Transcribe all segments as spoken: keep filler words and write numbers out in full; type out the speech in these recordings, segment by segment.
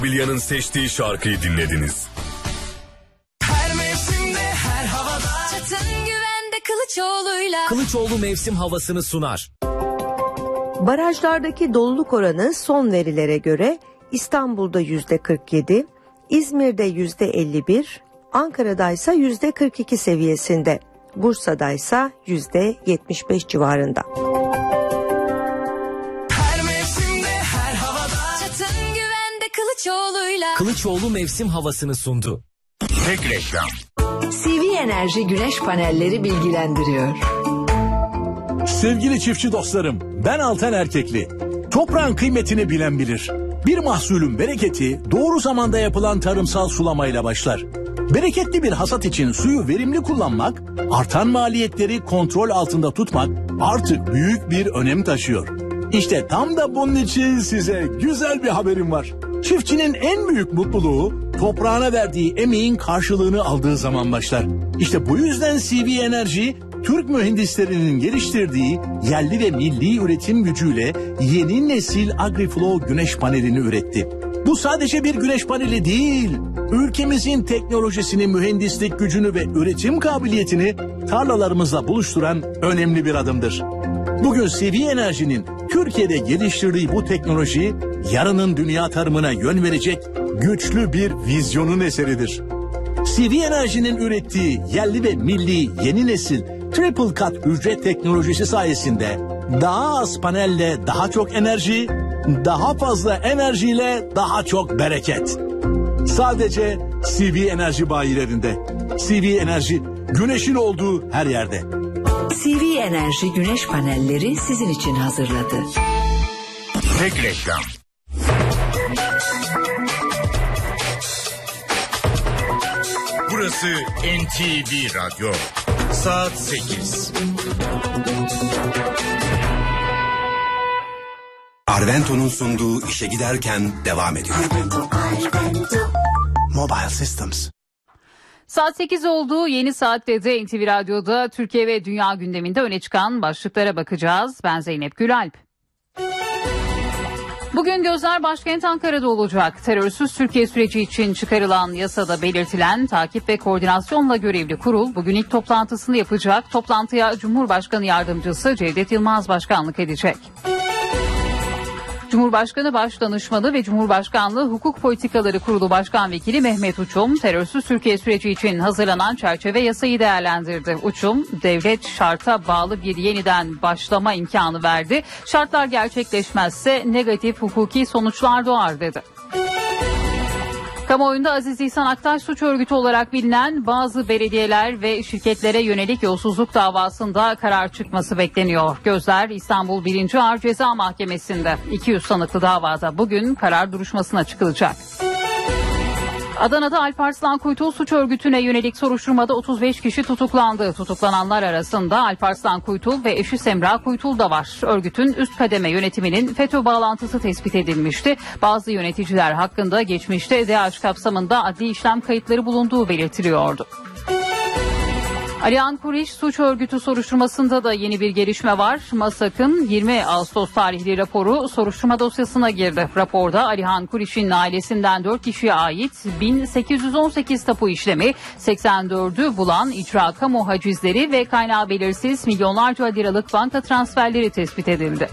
Bilya'nın seçtiği şarkıyı dinlediniz. Her mevsimde, her havada. Çatın güvende Kılıçoğlu'yla. Kılıçoğlu mevsim havasını sunar. Barajlardaki doluluk oranı son verilere göre İstanbul'da yüzde kırk yedi, İzmir'de yüzde elli bir, Ankara'da ise yüzde kırk iki seviyesinde, Bursa'da ise yüzde yetmiş beş civarında. Her mevsimde, her havada. Çatın güvende Kılıçoğlu'yla. Kılıçoğlu mevsim havasını sundu. Tek reklam. C V Enerji güneş panelleri bilgilendiriyor. Sevgili çiftçi dostlarım, ben Altan Erkekli. Toprağın kıymetini bilen bilir. Bir mahsulün bereketi doğru zamanda yapılan tarımsal sulamayla başlar. Bereketli bir hasat için suyu verimli kullanmak, artan maliyetleri kontrol altında tutmak artık büyük bir önem taşıyor. İşte tam da bunun için size güzel bir haberim var. Çiftçinin en büyük mutluluğu toprağına verdiği emeğin karşılığını aldığı zaman başlar. İşte bu yüzden C V Enerji, Türk mühendislerinin geliştirdiği yerli ve milli üretim gücüyle yeni nesil AgriFlow güneş panelini üretti. Bu sadece bir güneş paneli değil, ülkemizin teknolojisini, mühendislik gücünü ve üretim kabiliyetini tarlalarımızla buluşturan önemli bir adımdır. Bugün C V Enerji'nin Türkiye'de geliştirdiği bu teknoloji, yarının dünya tarımına yön verecek güçlü bir vizyonun eseridir. C V Enerji'nin ürettiği yerli ve milli yeni nesil Triple Cut hücre teknolojisi sayesinde daha az panelle daha çok enerji, daha fazla enerjiyle daha çok bereket. Sadece C V Enerji bayilerinde. C V Enerji, güneşin olduğu her yerde. C V Enerji güneş panelleri sizin için hazırladı. Tek reklam. Burası N T V Radyo. Saat sekiz. Arvento'nun sunduğu işe giderken devam ediyor. Arvento, Arvento. Mobile Systems. Saat sekiz oldu. Yeni saatte de N T V Radyo'da Türkiye ve dünya gündeminde öne çıkan başlıklara bakacağız. Ben Zeynep Gülalp. Bugün gözler başkent Ankara'da olacak. Terörsüz Türkiye süreci için çıkarılan yasada belirtilen takip ve koordinasyonla görevli kurul bugün ilk toplantısını yapacak. Toplantıya Cumhurbaşkanı Yardımcısı Cevdet Yılmaz başkanlık edecek. Cumhurbaşkanı Başdanışmanı ve Cumhurbaşkanlığı Hukuk Politikaları Kurulu Başkan Vekili Mehmet Uçum, terörsüz Türkiye süreci için hazırlanan çerçeve yasayı değerlendirdi. Uçum, devlet şarta bağlı bir yeniden başlama imkanı verdi. Şartlar gerçekleşmezse negatif hukuki sonuçlar doğar dedi. Kamuoyunda Aziz İhsan Aktaş suç örgütü olarak bilinen bazı belediyeler ve şirketlere yönelik yolsuzluk davasında karar çıkması bekleniyor. Gözler İstanbul birinci Ağır Ceza Mahkemesi'nde. iki yüz sanıklı davada bugün karar duruşmasına çıkılacak. Adana'da Alparslan Kuytul suç örgütüne yönelik soruşturmada otuz beş kişi tutuklandı. Tutuklananlar arasında Alparslan Kuytul ve eşi Semra Kuytul da var. Örgütün üst kademe yönetiminin FETÖ bağlantısı tespit edilmişti. Bazı yöneticiler hakkında geçmişte DAEŞ kapsamında adli işlem kayıtları bulunduğu belirtiliyordu. Alihan Kuriş suç örgütü soruşturmasında da yeni bir gelişme var. MASAK'ın yirmi Ağustos tarihli raporu soruşturma dosyasına girdi. Raporda Alihan Kuriş'in ailesinden dört kişiye ait bin sekiz yüz on sekiz tapu işlemi, seksen dördü bulan icra kamu hacizleri ve kaynağı belirsiz milyonlarca liralık banka transferleri tespit edildi.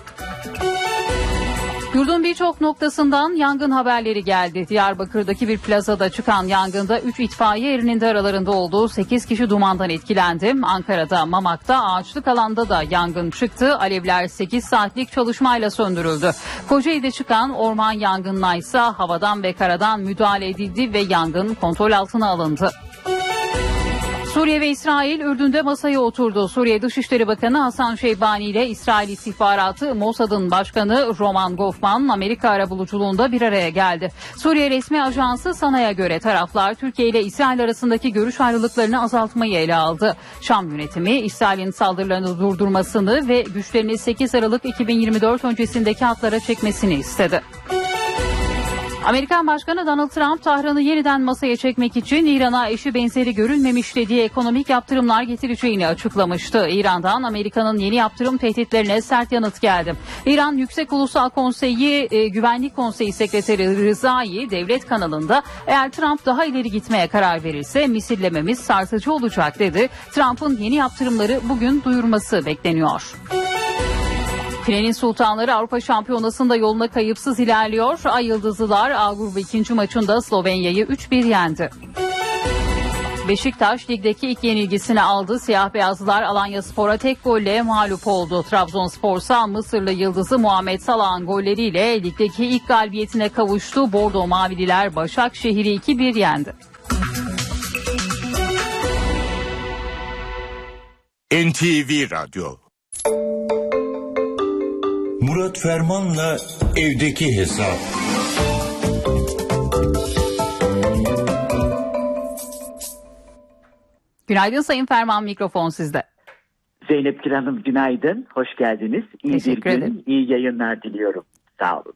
Yurdun birçok noktasından yangın haberleri geldi. Diyarbakır'daki bir plazada çıkan yangında üç itfaiye erinin de aralarında olduğu sekiz kişi dumandan etkilendi. Ankara'da, Mamak'ta, ağaçlık alanda da yangın çıktı. Alevler sekiz saatlik çalışmayla söndürüldü. Kocaeli'de çıkan orman yangınına ise havadan ve karadan müdahale edildi ve yangın kontrol altına alındı. Suriye ve İsrail Ürdün'de masaya oturdu. Suriye Dışişleri Bakanı Hasan Şeybani ile İsrail İstihbaratı Mossad'ın başkanı Roman Goffman Amerika arabuluculuğunda bir araya geldi. Suriye resmi ajansı Sana'ya göre taraflar Türkiye ile İsrail arasındaki görüş ayrılıklarını azaltmayı ele aldı. Şam yönetimi İsrail'in saldırılarını durdurmasını ve güçlerini sekiz Aralık iki bin yirmi dört öncesindeki hatlara çekmesini istedi. Amerikan Başkanı Donald Trump, Tahran'ı yeniden masaya çekmek için İran'a eşi benzeri görülmemiş dediği ekonomik yaptırımlar getireceğini açıklamıştı. İran'dan Amerika'nın yeni yaptırım tehditlerine sert yanıt geldi. İran Yüksek Ulusal Konseyi e, Güvenlik Konseyi Sekreteri Rızai devlet kanalında eğer Trump daha ileri gitmeye karar verirse misillememiz sarsıcı olacak dedi. Trump'ın yeni yaptırımları bugün duyurması bekleniyor. Filenin Sultanları Avrupa Şampiyonası'nda yoluna kayıpsız ilerliyor. Ay Yıldızlılar A grubu ikinci maçında Slovenya'yı üç bir yendi. Beşiktaş ligdeki ilk yenilgisini aldı. Siyah beyazlılar Alanyaspor'a tek golle mağlup oldu. Trabzonspor'sa Mısırlı yıldızı Muhammed Salah'ın golleriyle ligdeki ilk galibiyetine kavuştu. Bordo Mavililer Başakşehir'i iki bir yendi. N T V Radyo. Murat Ferman'la evdeki hesap. Günaydın Sayın Ferman, mikrofon sizde. Zeynep Gül Hanım günaydın, hoş geldiniz. İyi Teşekkür bir gün, ederim. iyi yayınlar diliyorum. Sağ olun.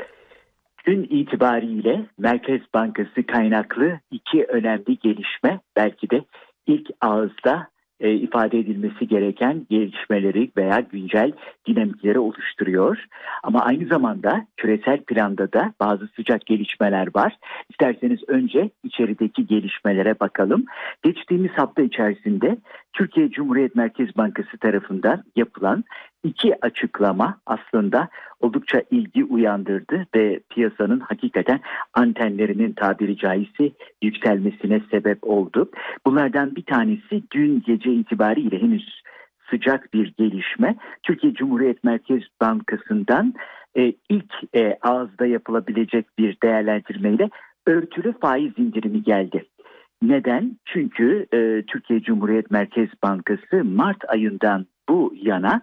Dün itibariyle Merkez Bankası kaynaklı iki önemli gelişme, belki de ilk ağızda e, ifade edilmesi gereken gelişmeleri veya güncel dinamikleri oluşturuyor. Ama aynı zamanda küresel planda da bazı sıcak gelişmeler var. İsterseniz önce içerideki gelişmelere bakalım. Geçtiğimiz hafta içerisinde Türkiye Cumhuriyet Merkez Bankası tarafından yapılan iki açıklama aslında oldukça ilgi uyandırdı ve piyasanın hakikaten antenlerinin tabiri caizse yükselmesine sebep oldu. Bunlardan bir tanesi dün gece itibariyle henüz sıcak bir gelişme. Türkiye Cumhuriyet Merkez Bankası'ndan e, ilk e, ağızda yapılabilecek bir değerlendirmeyle örtülü faiz indirimi geldi. Neden? Çünkü e, Türkiye Cumhuriyet Merkez Bankası Mart ayından bu yana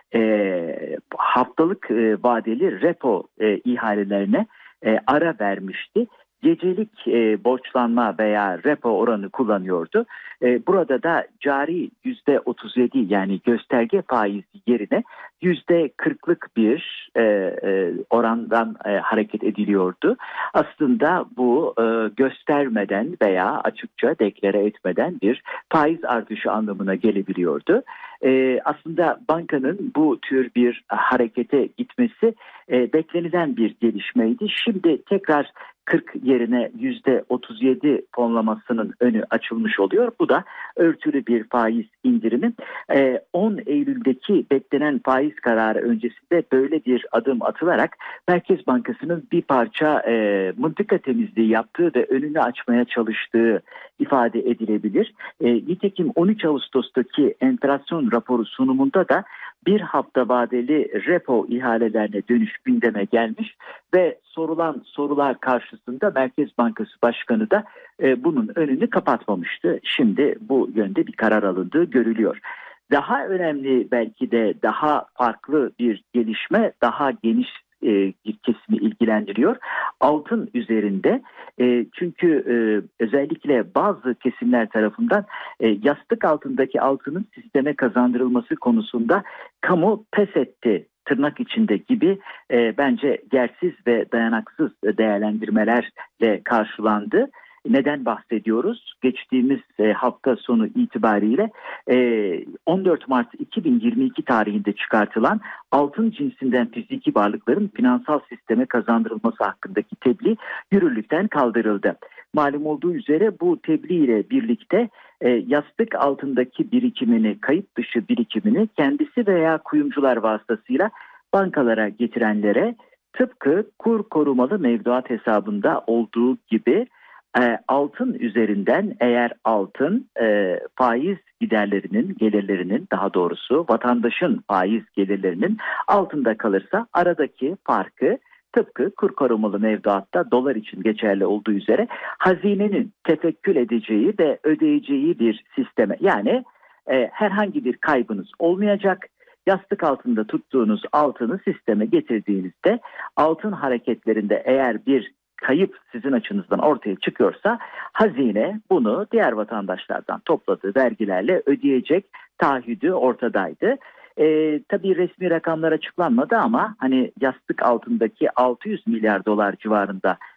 e, haftalık e, vadeli repo e, ihalelerine e, ara vermişti. Gecelik e, borçlanma veya repo oranı kullanıyordu. E, burada da cari yüzde otuz yedi yani gösterge faizi yerine yüzde kırklık bir e, e, orandan e, hareket ediliyordu. Aslında bu e, göstermeden veya açıkça deklare etmeden bir faiz artışı anlamına gelebiliyordu. E, aslında bankanın bu tür bir harekete gitmesi e, beklenilen bir gelişmeydi. Şimdi tekrar kırk yerine yüzde otuz yedi fonlamasının önü açılmış oluyor. Bu da örtülü bir faiz indirimi. Ee, on Eylül'deki beklenen faiz kararı öncesinde böyle bir adım atılarak Merkez Bankası'nın bir parça e, mıntıka temizliği yaptığı ve önünü açmaya çalıştığı ifade edilebilir. E, nitekim on üç Ağustos'taki enflasyon raporu sunumunda da bir hafta vadeli repo ihalelerine dönüş gündeme gelmiş ve sorulan sorular karşısında Merkez Bankası Başkanı da e, bunun önünü kapatmamıştı. Şimdi bu yönde bir karar alındığı görülüyor. Daha önemli belki de daha farklı bir gelişme, daha geniş e, bir kesimi ilgilendiriyor. Altın üzerinde e, çünkü e, özellikle bazı kesimler tarafından e, yastık altındaki altının sisteme kazandırılması konusunda kamu pes etti tırnak içinde gibi e, bence yersiz ve dayanaksız değerlendirmelerle karşılandı. Neden bahsediyoruz? Geçtiğimiz e, hafta sonu itibariyle e, on dört Mart iki bin yirmi iki tarihinde çıkartılan altın cinsinden fiziki varlıkların finansal sisteme kazandırılması hakkındaki tebliğ yürürlükten kaldırıldı. Malum olduğu üzere bu tebliğ ile birlikte e, yastık altındaki birikimini, kayıt dışı birikimini kendisi veya kuyumcular vasıtasıyla bankalara getirenlere tıpkı kur korumalı mevduat hesabında olduğu gibi e, altın üzerinden eğer altın e, faiz giderlerinin, gelirlerinin daha doğrusu vatandaşın faiz gelirlerinin altında kalırsa aradaki farkı tıpkı kur korumalı mevduatta dolar için geçerli olduğu üzere hazinenin tefekkül edeceği ve ödeyeceği bir sisteme, yani e, herhangi bir kaybınız olmayacak. Yastık altında tuttuğunuz altını sisteme getirdiğinizde altın hareketlerinde eğer bir kayıp sizin açınızdan ortaya çıkıyorsa hazine bunu diğer vatandaşlardan topladığı vergilerle ödeyecek taahhüdü ortadaydı. Ee, tabii resmi rakamlar açıklanmadı ama hani yastık altındaki altı yüz milyar dolar civarında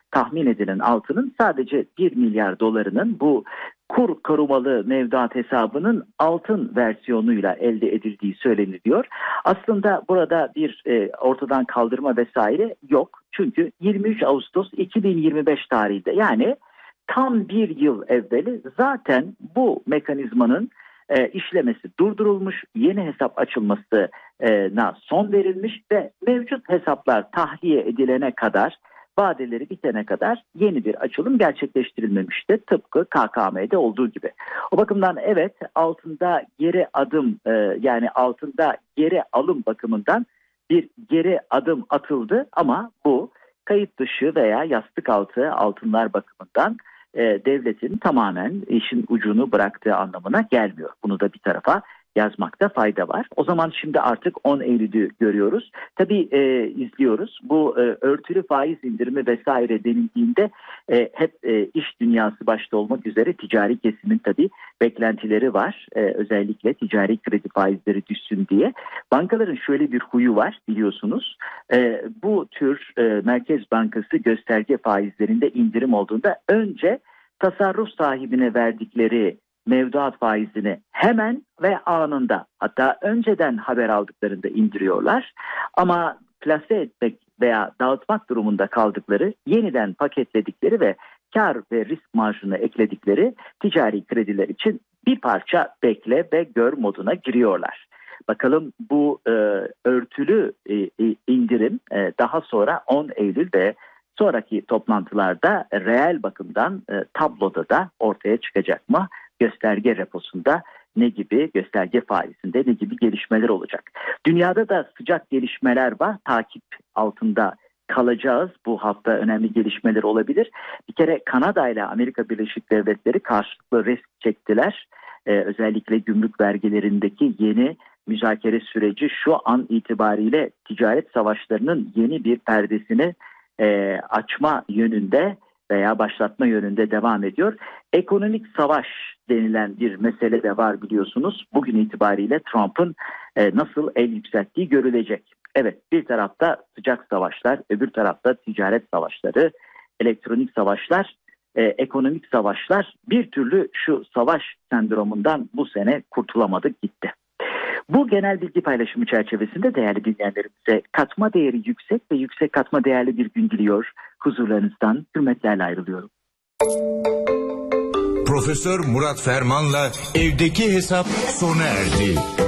tahmin edilen altının sadece bir milyar dolarının bu kur korumalı mevduat hesabının altın versiyonuyla elde edildiği söyleniliyor. Aslında burada bir e, ortadan kaldırma vesaire yok. Çünkü yirmi üç Ağustos iki bin yirmi beş tarihinde, yani tam bir yıl evveli zaten bu mekanizmanın e, işlemesi durdurulmuş, yeni hesap açılmasına son verilmiş ve mevcut hesaplar tahliye edilene kadar, vadeleri bitene kadar yeni bir açılım gerçekleştirilmemişti. Tıpkı K K M'de olduğu gibi. O bakımdan evet, altında geri adım e, yani altında geri alım bakımından bir geri adım atıldı ama bu kayıt dışı veya yastık altı altınlar bakımından e, devletin tamamen işin ucunu bıraktığı anlamına gelmiyor. Bunu da bir tarafa yazmakta fayda var. O zaman şimdi artık on Eylül'ü görüyoruz. Tabii e, izliyoruz. Bu e, örtülü faiz indirimi vesaire denildiğinde e, hep e, iş dünyası başta olmak üzere ticari kesimin tabii beklentileri var. E, özellikle ticari kredi faizleri düşsün diye. Bankaların şöyle bir huyu var biliyorsunuz. E, bu tür e, Merkez Bankası gösterge faizlerinde indirim olduğunda önce tasarruf sahibine verdikleri mevduat faizini hemen ve anında, hatta önceden haber aldıklarında indiriyorlar. Ama plase etmek veya dağıtmak durumunda kaldıkları, yeniden paketledikleri ve kar ve risk marjını ekledikleri ticari krediler için bir parça bekle ve gör moduna giriyorlar. Bakalım bu e, örtülü e, indirim e, daha sonra on Eylül ve sonraki toplantılarda reel bakımdan e, tabloda da ortaya çıkacak mı? Gösterge reposunda ne gibi, gösterge faizinde ne gibi gelişmeler olacak? Dünyada da sıcak gelişmeler var. Takip altında kalacağız. Bu hafta önemli gelişmeler olabilir. Bir kere Kanada ile Amerika Birleşik Devletleri karşılıklı risk çektiler. Ee, özellikle gümrük vergilerindeki yeni müzakere süreci şu an itibariyle ticaret savaşlarının yeni bir perdesini e, açma yönünde veya başlatma yönünde devam ediyor. Ekonomik savaş denilen bir mesele de var biliyorsunuz. Bugün itibariyle Trump'ın e, nasıl el yükselttiği görülecek. Evet, bir tarafta sıcak savaşlar, öbür tarafta ticaret savaşları, elektronik savaşlar, e, ekonomik savaşlar. Bir türlü şu savaş sendromundan bu sene kurtulamadık gitti. Bu genel bilgi paylaşımı çerçevesinde değerli dinleyenlerimize katma değeri yüksek ve yüksek katma değerli bir gün diliyor. Huzurlarınızdan hürmetlerle ayrılıyorum. Profesör Murat Ferman'la evdeki hesap sona erdi.